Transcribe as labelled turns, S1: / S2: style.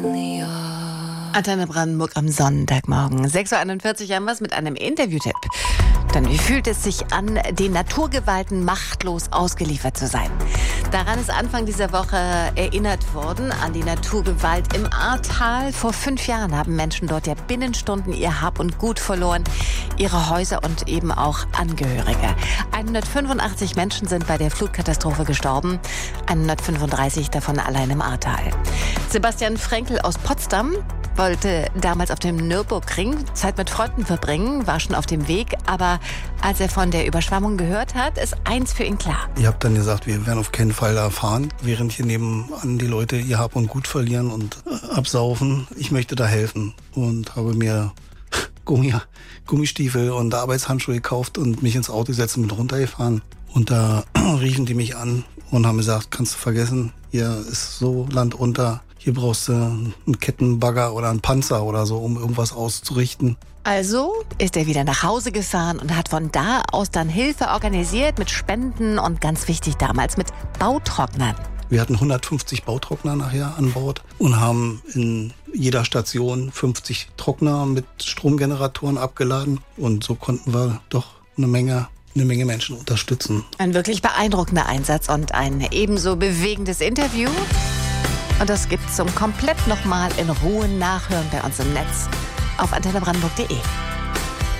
S1: Antenne Brandenburg am Sonntagmorgen. 6.41 Uhr haben wir es mit einem Interviewtipp. Dann, wie fühlt es sich an, den Naturgewalten machtlos ausgeliefert zu sein? Daran ist Anfang dieser Woche erinnert worden, an die Naturgewalt im Ahrtal. Vor 5 Jahren haben Menschen dort ja binnen Stunden ihr Hab und Gut verloren, ihre Häuser und eben auch Angehörige. 185 Menschen sind bei der Flutkatastrophe gestorben, 135 davon allein im Ahrtal. Sebastian Frenkel aus Potsdam wollte damals auf dem Nürburgring Zeit mit Freunden verbringen, war schon auf dem Weg, aber als er von der Überschwemmung gehört hat, ist eins für ihn klar.
S2: Ich habe dann gesagt, wir werden auf keinen Fall da fahren, während hier nebenan die Leute ihr Hab und Gut verlieren und absaufen. Ich möchte da helfen und habe mir Gummistiefel und Arbeitshandschuhe gekauft und mich ins Auto gesetzt und mit runtergefahren. Und da riefen die mich an und haben gesagt, kannst du vergessen, hier ist so Land unter. Hier brauchst du einen Kettenbagger oder einen Panzer oder so, um irgendwas auszurichten.
S1: Also ist er wieder nach Hause gefahren und hat von da aus dann Hilfe organisiert mit Spenden und ganz wichtig damals mit Bautrocknern.
S2: Wir hatten 150 Bautrockner nachher an Bord und haben in jeder Station 50 Trockner mit Stromgeneratoren abgeladen. Und so konnten wir doch eine Menge Menschen unterstützen.
S1: Ein wirklich beeindruckender Einsatz und ein ebenso bewegendes Interview. Und das gibt's zum komplett nochmal in Ruhe nachhören bei uns im Netz auf antennebrandenburg.de.